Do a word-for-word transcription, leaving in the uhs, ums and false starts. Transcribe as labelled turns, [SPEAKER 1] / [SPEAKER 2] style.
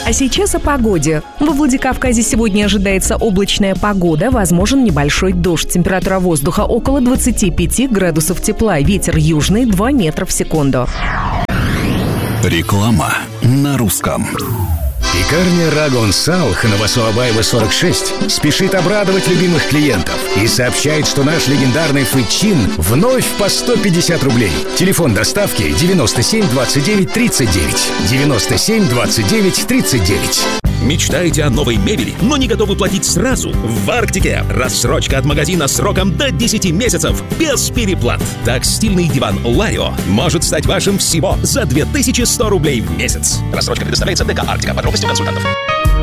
[SPEAKER 1] А сейчас о погоде. Во Владикавказе сегодня ожидается облачная погода, возможен небольшой дождь. Температура воздуха около двадцати пяти градусов тепла. Ветер южный два метра в секунду.
[SPEAKER 2] Реклама на русском.
[SPEAKER 3] Пекарня Рагон Салх на Васуабаева сорок шесть спешит обрадовать любимых клиентов и сообщает, что наш легендарный фычин вновь по сто пятьдесят рублей. Телефон доставки девяносто семь двадцать девять тридцать девять. девяносто семь двадцать девять тридцать девять.
[SPEAKER 4] Мечтаете о новой мебели, но не готовы платить сразу? В Арктике рассрочка от магазина сроком до десяти месяцев без переплат. Так стильный диван Ларио может стать вашим всего за две тысячи сто рублей в месяц. Рассрочка предоставляется ДК «Арктика». Подробности у консультантов.